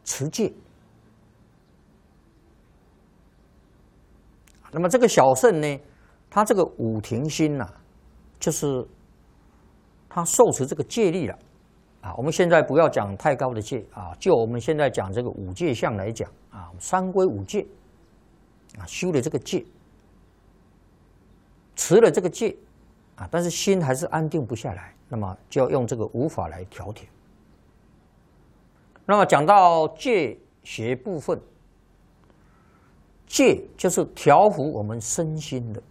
持戒。那么这个小圣呢，他这个五停心呐，就是他受持这个戒律了。我们现在不要讲太高的戒就我们现在讲这个五戒相来讲三归五戒修了这个戒，持了这个戒但是心还是安定不下来，那么就要用这个无法来调停。那么讲到戒学部分，戒就是调伏我们身心的。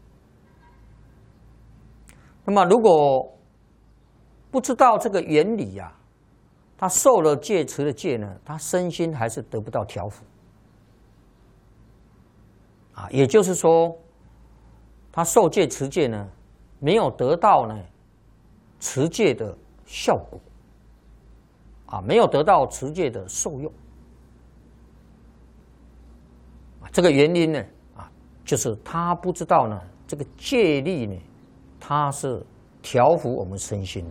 那么如果不知道这个原理他受了戒持了戒呢，他身心还是得不到调伏也就是说，他受戒持戒呢，没有得到呢持戒的效果没有得到持戒的受用这个原因呢就是他不知道呢这个戒律呢，它是调伏我们身心的。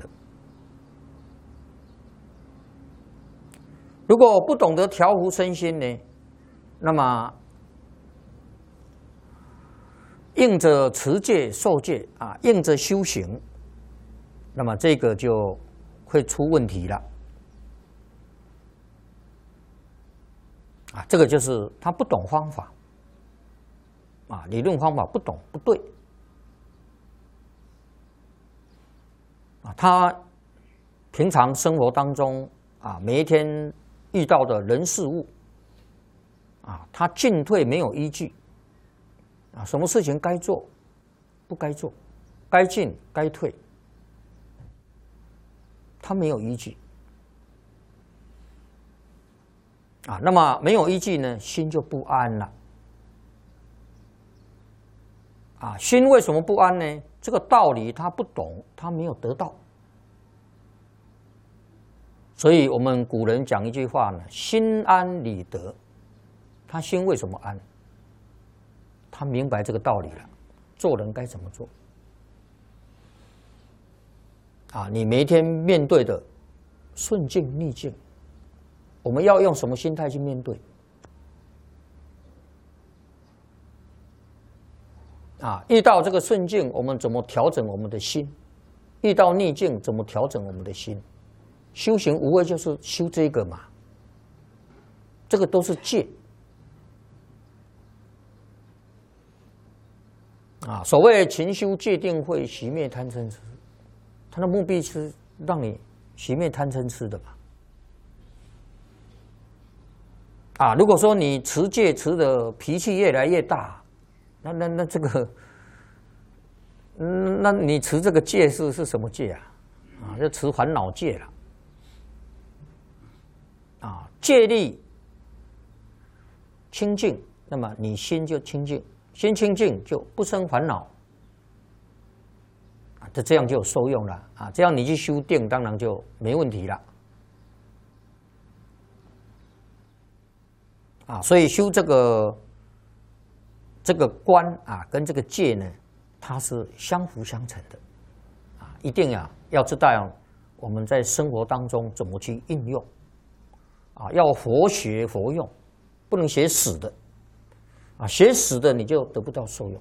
如果不懂得调伏身心呢，那么硬着持戒受戒硬着修行，那么这个就会出问题了这个就是他不懂方法理论方法不懂不对他平常生活当中每一天遇到的人事物他进退没有依据什么事情该做不该做，该进该退，他没有依据那么没有依据呢，心就不安了心为什么不安呢？这个道理他不懂，他没有得到。所以我们古人讲一句话呢，心安理得。他心为什么安？他明白这个道理了，做人该怎么做你每一天面对的顺境逆境，我们要用什么心态去面对遇到这个顺境，我们怎么调整我们的心？遇到逆境，怎么调整我们的心？修行无非就是修这个嘛，这个都是戒所谓勤修戒定慧，熄灭贪嗔痴，它的目的是让你熄灭贪嗔痴的嘛如果说你持戒持的脾气越来越大，那这个那你持这个戒是什么戒就持烦恼戒了戒律清净，那么你心就清净，心清净就不生烦恼这样就有受用了这样你去修定，当然就没问题了所以修这个观跟这个戒呢，它是相辅相成的一定要知道我们在生活当中怎么去应用要佛学佛用，不能学死的学死的你就得不到受用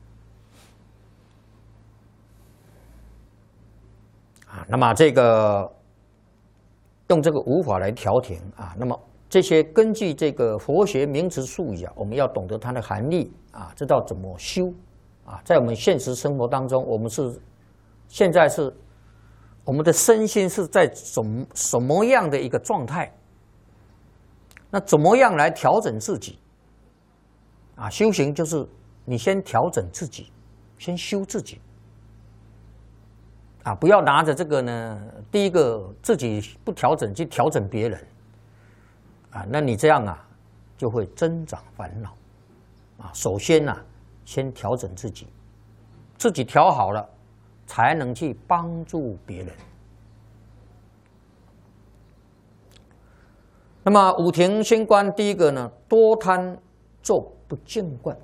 那么这个用这个无法来调停那么这些根据这个佛学名词术语我们要懂得它的含义知道怎么修在我们现实生活当中，我们现在是我们的身心是在什么样的一个状态？那怎么样来调整自己修行就是你先调整自己，先修自己不要拿着这个呢，第一个自己不调整去调整别人那你这样就会增长烦恼首先先调整自己，自己调好了，才能去帮助别人。那么五停心观第一个呢，多贪作不净观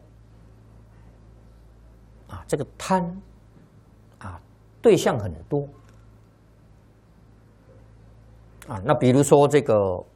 这个贪对象很多那比如说这个